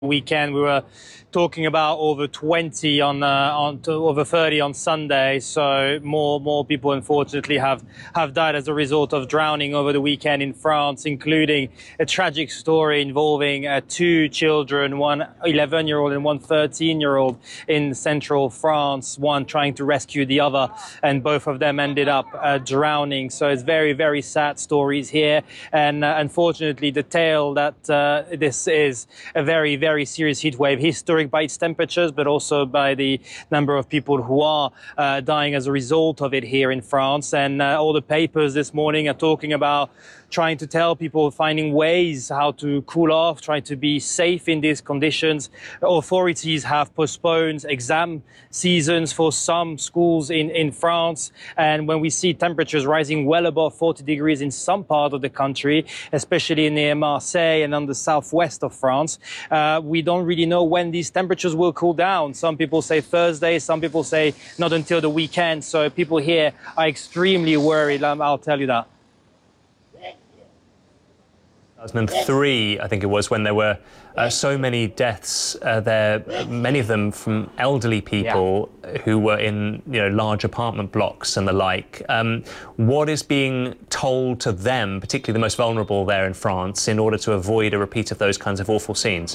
weekend. We were talking about over 20 on over 30 on Sunday. So more people unfortunately have died as a result of drowning over the weekend in France, including a tragic story involving two children, one 11-year-old and one 13-year-old in central France, one trying to rescue the other, and both of them ended up drowning. So it's very sad stories here, and unfortunately the tale that this is a very serious heat wave, historic by its temperatures, but also by the number of people who are dying as a result of it here in France. And all the papers this morning are talking about trying to tell people, finding ways how to cool off, trying to be safe in these conditions. Authorities have postponed exam seasons for some schools in France. And when we see temperatures rising well above 40 degrees in some part of the country, especially near Marseille and on the southwest of France, we don't really know when these temperatures will cool down. Some people say Thursday, some people say not until the weekend. So people here are extremely worried, I'll tell you that. 2003, I think it was, when there were so many deaths there, many of them from elderly people who were in large apartment blocks and the like. What is being told to them, particularly the most vulnerable there in France, in order to avoid a repeat of those kinds of awful scenes?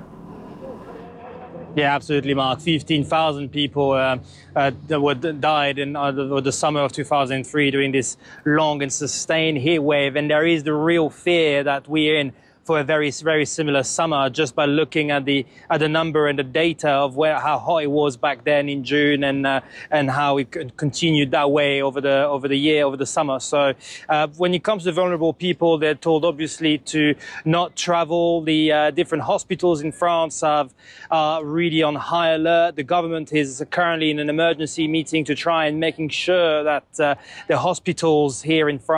Yeah, absolutely, Mark. 15,000 people died in the summer of 2003 during this long and sustained heat wave. And there is the real fear that we're in for a very similar summer, just by looking at the number and the data of how hot it was back then in June, and how it continued that way over the summer. So when it comes to vulnerable people, they're told obviously to not travel. The different hospitals in France are really on high alert. The government is currently in an emergency meeting to try and making sure that the hospitals here in France